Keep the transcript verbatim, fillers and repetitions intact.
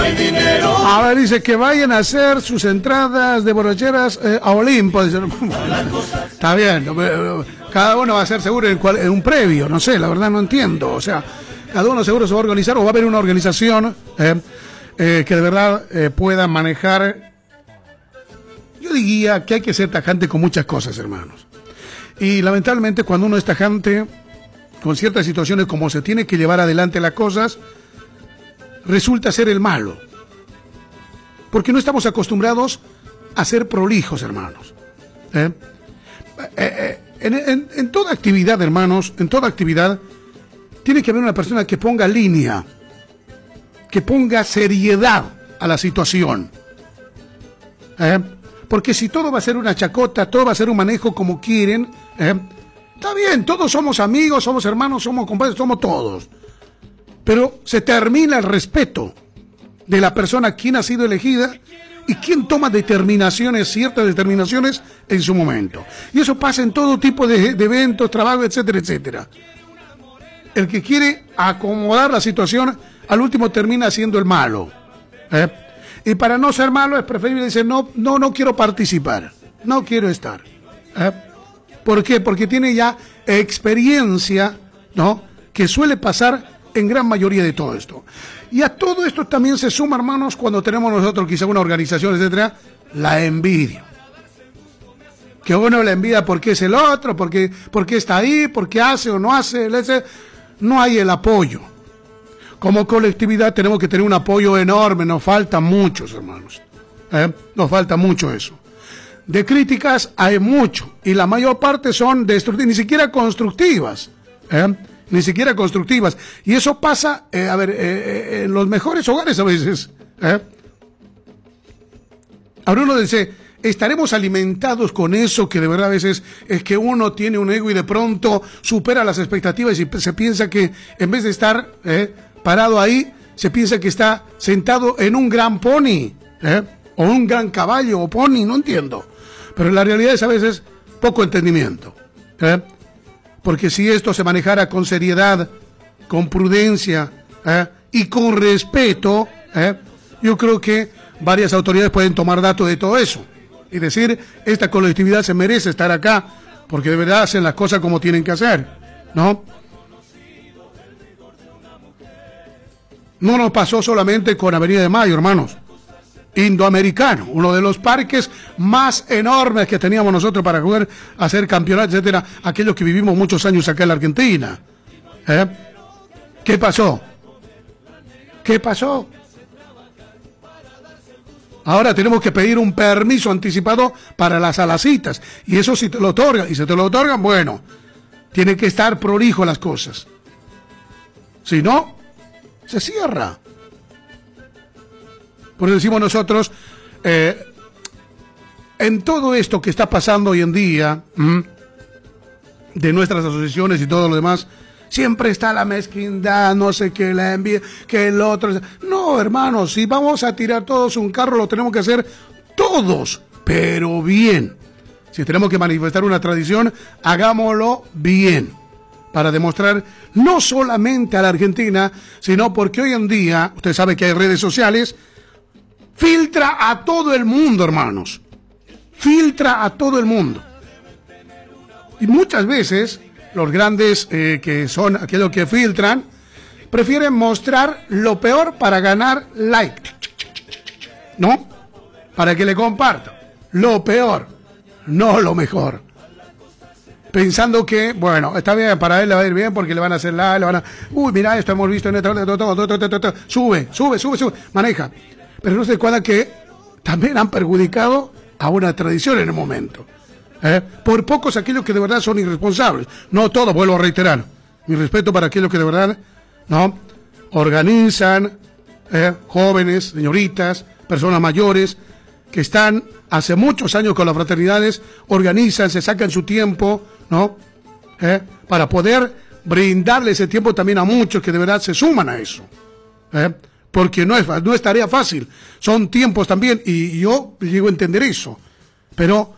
hay dinero. A ver, dice que vayan a hacer sus entradas de borracheras eh, a Olimpo. Dice, está bien, cada uno va a ser seguro en, cual, en un previo, no sé, la verdad no entiendo. O sea, cada uno seguro se va a organizar o va a haber una organización eh, eh, que de verdad eh, pueda manejar. Yo diría que hay que ser tajante con muchas cosas, hermanos. Y lamentablemente cuando uno es tajante con ciertas situaciones como se tiene que llevar adelante las cosas, resulta ser el malo. Porque no estamos acostumbrados a ser prolijos, hermanos. ¿Eh? Eh, eh, en, en, en toda actividad, hermanos, en toda actividad, tiene que haber una persona que ponga línea, que ponga seriedad a la situación. ¿Eh? Porque si todo va a ser una chacota, todo va a ser un manejo como quieren, ¿eh? Está bien, todos somos amigos, somos hermanos, somos compadres, somos todos. Pero se termina el respeto de la persona quien ha sido elegida y quien toma determinaciones, ciertas determinaciones en su momento. Y eso pasa en todo tipo de, de eventos, trabajo, etcétera, etcétera. El que quiere acomodar la situación, al último termina siendo el malo. ¿Eh? Y para no ser malo es preferible decir, no, no, no quiero participar, no quiero estar. ¿Eh? ¿Por qué? Porque tiene ya experiencia, ¿no?, que suele pasar en gran mayoría de todo esto. Y a todo esto también se suma, hermanos, cuando tenemos nosotros quizá una organización, etcétera, la envidia. Que uno la envidia porque es el otro, porque, porque está ahí, porque hace o no hace, no hay el apoyo. Como colectividad tenemos que tener un apoyo enorme, nos falta muchos, hermanos. ¿Eh? Nos falta mucho eso. De críticas hay mucho, y la mayor parte son destructivas, ni siquiera constructivas. ¿Eh? Ni siquiera constructivas. Y eso pasa, eh, a ver, eh, eh, en los mejores hogares a veces. ¿Eh? Ahora uno dice, estaremos alimentados con eso que de verdad a veces es que uno tiene un ego y de pronto supera las expectativas y se piensa que en vez de estar eh, parado ahí, se piensa que está sentado en un gran pony, ¿eh? O un gran caballo o pony, no entiendo. Pero la realidad es a veces poco entendimiento. ¿Eh? Porque si esto se manejara con seriedad, con prudencia ¿eh? y con respeto, ¿eh? yo creo que varias autoridades pueden tomar datos de todo eso y decir, esta colectividad se merece estar acá porque de verdad hacen las cosas como tienen que hacer, ¿no? No nos pasó solamente con Avenida de Mayo, hermanos. Indoamericano, uno de los parques más enormes que teníamos nosotros para jugar, hacer campeonatos, etcétera, aquellos que vivimos muchos años acá en la Argentina. ¿Eh? ¿Qué pasó? ¿Qué pasó? Ahora tenemos que pedir un permiso anticipado para las alacitas, y eso si te lo otorgan, y si te lo otorgan, bueno, tiene que estar prolijo las cosas. Si no, se cierra. Por eso decimos nosotros, eh, en todo esto que está pasando hoy en día, ¿m? de nuestras asociaciones y todo lo demás, siempre está la mezquindad, no sé qué, la envidia, que el otro. No, hermanos, si vamos a tirar todos un carro, lo tenemos que hacer todos, pero bien. Si tenemos que manifestar una tradición, hagámoslo bien, para demostrar no solamente a la Argentina, sino porque hoy en día, usted sabe que hay redes sociales, filtra a todo el mundo, hermanos. Filtra a todo el mundo. Y muchas veces los grandes eh, que son aquellos que filtran prefieren mostrar lo peor para ganar like, ¿no? Para que le compartan lo peor, no lo mejor. Pensando que, bueno, está bien, para él le va a ir bien porque le van a hacer like, le van a... Uy, mira esto, hemos visto en esto, sube, sube, sube, sube, maneja. Pero no se recuerda que también han perjudicado a una tradición en el momento. ¿Eh? Por pocos aquellos que de verdad son irresponsables. No todos, vuelvo a reiterar. Mi respeto para aquellos que de verdad no organizan, ¿eh? jóvenes, señoritas, personas mayores, que están hace muchos años con las fraternidades, organizan, se sacan su tiempo, ¿no? ¿Eh? Para poder brindarle ese tiempo también a muchos que de verdad se suman a eso. ¿Eh? Porque no es, no es tarea fácil, son tiempos también, y yo llego a entender eso, pero